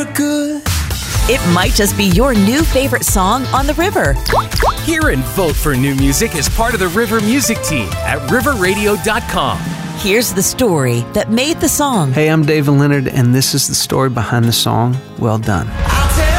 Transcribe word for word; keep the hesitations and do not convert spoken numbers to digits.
for good. It might just be your new favorite song on the river. Hear and vote for new music as part of the River Music Team at river radio dot com. Here's the story that made the song. Hey, I'm David Leonard, and this is the story behind the song, Well Done. I'll